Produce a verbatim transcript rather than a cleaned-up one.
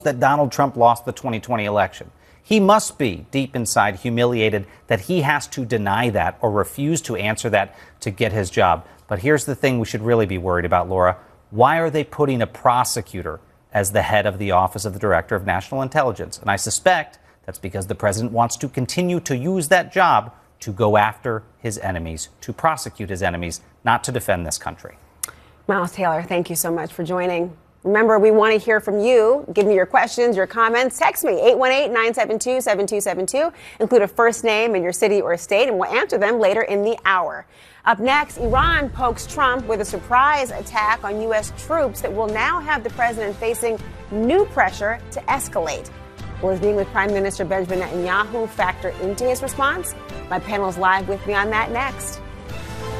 that Donald Trump lost the twenty twenty election. He must be deep inside humiliated that he has to deny that or refuse to answer that to get his job. But here's the thing we should really be worried about, Laura. Why are they putting a prosecutor as the head of the Office of the Director of National Intelligence? And I suspect that's because the president wants to continue to use that job to go after his enemies, to prosecute his enemies, not to defend this country. Miles Taylor, thank you so much for joining. Remember, we want to hear from you. Give me your questions, your comments. Text me, eight one eight, nine seven two, seven two seven two. Include a first name and your city or state, and we'll answer them later in the hour. Up next, Iran pokes Trump with a surprise attack on U S troops that will now have the president facing new pressure to escalate. Will his being with Prime Minister Benjamin Netanyahu factor into his response? My panel is live with me on that next.